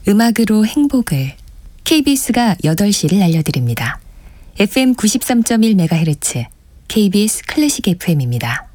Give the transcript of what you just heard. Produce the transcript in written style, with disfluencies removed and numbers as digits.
음악으로 행복을 KBS가 8시를 알려드립니다. FM 93.1MHz KBS 클래식 FM입니다.